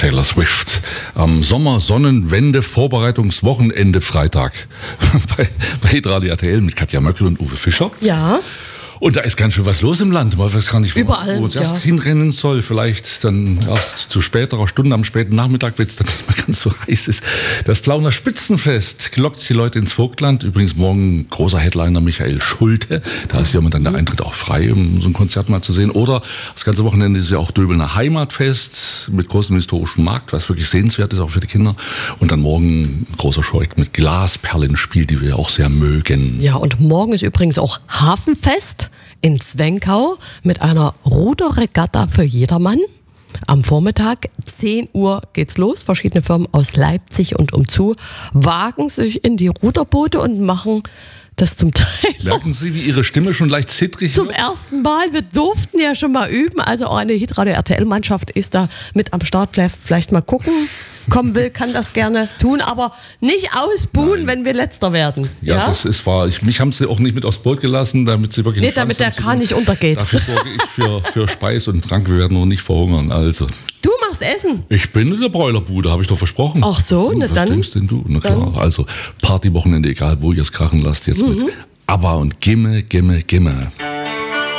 Taylor Swift. Am Sommersonnenwende-Vorbereitungswochenende Freitag bei Hitradio RTL mit Katja Möckel und Uwe Fischer. Ja. Und da ist ganz schön was los im Land. Man weiß gar nicht, Überall, wo uns erst ja. hinrennen soll. Vielleicht dann erst zu späterer Stunde am späten Nachmittag, wenn es dann nicht mehr ganz so heiß ist. Das Plauner Spitzenfest lockt die Leute ins Vogtland. Übrigens morgen großer Headliner Michael Schulte. Da ist ja immer dann der Eintritt auch frei, um so ein Konzert mal zu sehen. Oder das ganze Wochenende ist ja auch Döbelner Heimatfest mit großem historischen Markt, was wirklich sehenswert ist, auch für die Kinder. Und dann morgen ein großer Scheuk mit Glasperlenspiel, die wir auch sehr mögen. Ja, und morgen ist übrigens auch Hafenfest in Zwenkau mit einer Ruderregatta für jedermann. Am Vormittag, 10 Uhr geht's los. Verschiedene Firmen aus Leipzig und umzu wagen sich in die Ruderboote und machen das zum Teil Merken Sie, wie Ihre Stimme schon leicht zittrig zum wird? ersten Mal. Wir durften ja schon mal üben. Also auch eine Hitradio RTL-Mannschaft ist da mit am Start. Vielleicht mal gucken. Kommen will, kann das gerne tun, aber nicht ausbuhen, wenn wir Letzter werden. Ja, das ist wahr. Mich haben sie auch nicht mit aufs Boot gelassen, damit sie wirklich... Nee, damit der Kahn nicht untergeht. Dafür sorge ich für Speis und Trank. Wir werden noch nicht verhungern. Also, Du machst Essen. ich bin in der Bräulerbude, habe ich doch versprochen. Ach so, na Was dann. denkst denn du? Na klar, also Partywochenende, egal wo ihr es krachen lasst, jetzt mit ABBA und Gimme, Gimme, Gimme.